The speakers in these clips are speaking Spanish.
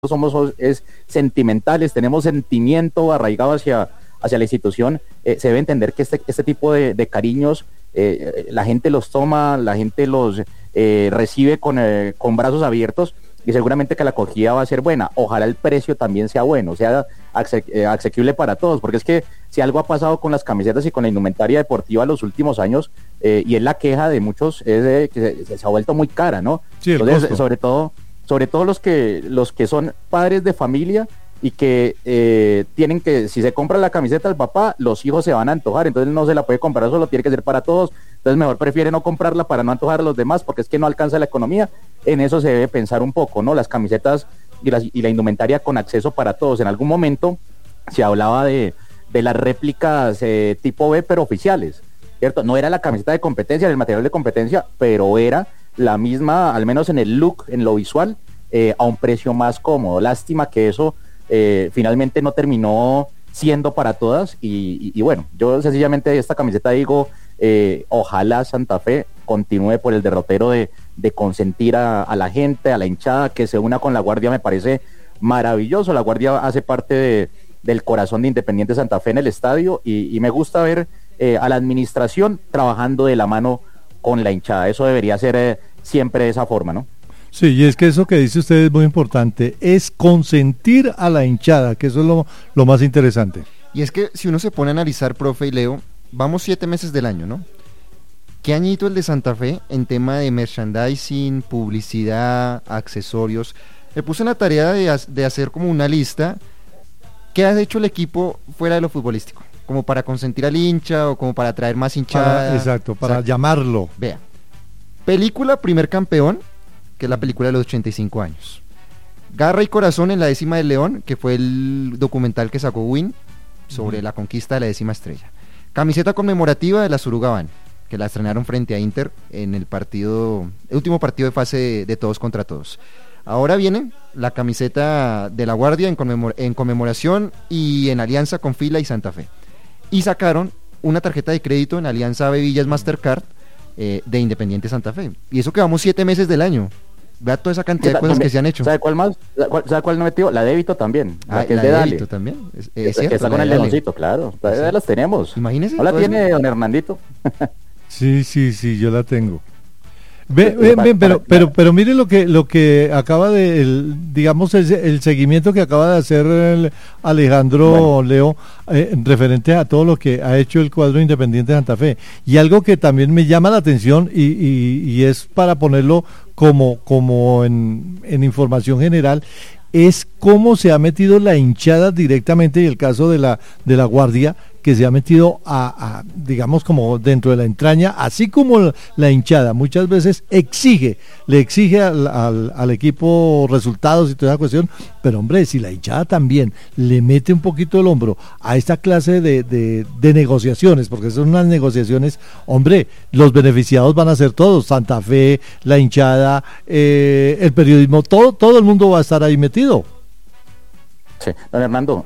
es sentimentales, tenemos sentimiento arraigado hacia la institución. Se debe entender que este tipo de cariños la gente los toma, la gente los recibe con brazos abiertos, y seguramente que la acogida va a ser buena. Ojalá el precio también sea bueno, sea asequible para todos, porque es que si algo ha pasado con las camisetas y con la indumentaria deportiva los últimos años, y es la queja de muchos, es de que se ha vuelto muy cara, ¿no? Sí, entonces, sobre todo los que son padres de familia y que tienen que, si se compra la camiseta al papá, los hijos se van a antojar, entonces no se la puede comprar solo, tiene que ser para todos. Entonces mejor prefiere no comprarla para no antojar a los demás, porque es que no alcanza la economía. En eso se debe pensar un poco, ¿no? Las camisetas y la indumentaria con acceso para todos. En algún momento se hablaba de las réplicas tipo B, pero oficiales, ¿cierto? No era la camiseta de competencia, el material de competencia, pero era la misma, al menos en el look, en lo visual, a un precio más cómodo. Lástima que eso finalmente no terminó siendo para todas, y bueno, yo sencillamente de esta camiseta digo, ojalá Santa Fe continúe por el derrotero de consentir a la gente, a la hinchada, que se una con la Guardia. Me parece maravilloso. La Guardia hace parte del corazón de Independiente Santa Fe en el estadio, y me gusta ver a la administración trabajando de la mano con la hinchada. Eso debería ser siempre de esa forma, ¿no? Sí, y es que eso que dice usted es muy importante, es consentir a la hinchada, que eso es lo más interesante. Y es que si uno se pone a analizar, profe y Leo, vamos 7 meses del año, ¿no? ¿Qué añito el de Santa Fe en tema de merchandising, publicidad, accesorios? Me puse en la tarea de hacer como una lista. ¿Qué ha hecho el equipo fuera de lo futbolístico? Como para consentir al hincha o como para atraer más hinchada. Exacto, para llamarlo. Vea, película Primer Campeón, que es la película de los 85 años. Garra y Corazón en la 10ª del León, que fue el documental que sacó Win sobre la conquista de la 10ª estrella. Camiseta conmemorativa de la Surugaban, que la estrenaron frente a Inter en el último partido de fase de todos contra todos. Ahora viene la camiseta de la Guardia en conmemoración y en alianza con Fila y Santa Fe. Y sacaron una tarjeta de crédito en alianza Bevillas Mastercard de Independiente Santa Fe. Y eso que vamos 7 meses del año. Vea toda esa cantidad de cosas que se han hecho. ¿Sabe cuál más? ¿Sabe cuál no metió? La débito también. La que es de débito también. Es cierto, que está con el leoncito, claro. Ya las tenemos. Imagínese. ¿No la tiene don Hernandito? Sí, yo la tengo. Pero mire lo que acaba de, digamos, el seguimiento que acaba de hacer Alejandro Leo, referente a todo lo que ha hecho el cuadro Independiente de Santa Fe. Y algo que también me llama la atención y es para ponerlo como en información general, es cómo se ha metido la hinchada directamente, y el caso de la Guardia, que se ha metido digamos, como dentro de la entraña, así como la hinchada muchas veces le exige al equipo resultados y toda esa cuestión, pero hombre, si la hinchada también le mete un poquito el hombro a esta clase de negociaciones, porque son unas negociaciones, hombre, los beneficiados van a ser todos, Santa Fe, la hinchada, el periodismo, todo el mundo va a estar ahí metido. Sí, don Hernando,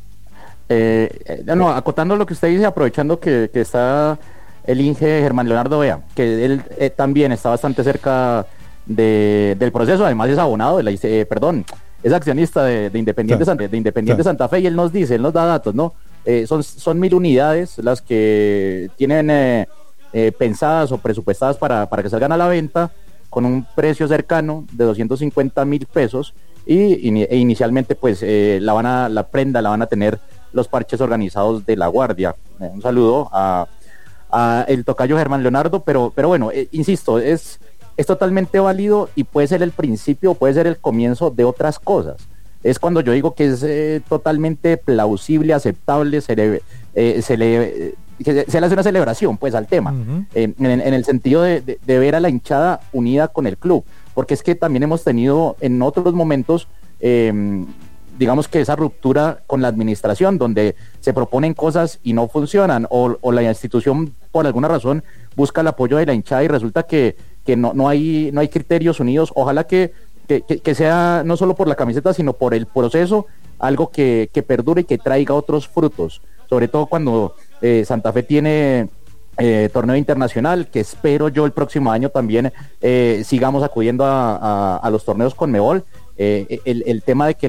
acotando lo que usted dice, aprovechando que está el Inge Germán Leonardo Vea, que él también está bastante cerca del proceso, además es abonado, es accionista de Independiente, Santa Fe, y él nos da datos, ¿no? Son 1.000 unidades las que tienen pensadas o presupuestadas para que salgan a la venta, con un precio cercano de 250.000 pesos, e inicialmente pues la prenda la van a tener los parches organizados de la Guardia. Un saludo a el tocayo Germán Leonardo, pero bueno, insisto, es totalmente válido, y puede ser el principio, puede ser el comienzo de otras cosas. Es cuando yo digo que es totalmente plausible, aceptable, se le hace una celebración pues al tema, en el sentido de ver a la hinchada unida con el club, porque es que también hemos tenido en otros momentos digamos que esa ruptura con la administración, donde se proponen cosas y no funcionan, o la institución por alguna razón busca el apoyo de la hinchada y resulta que no hay criterios unidos. Ojalá que sea no solo por la camiseta, sino por el proceso, algo que perdure y que traiga otros frutos, sobre todo cuando Santa Fe tiene torneo internacional, que espero yo el próximo año también sigamos acudiendo a los torneos Conmebol. el tema de que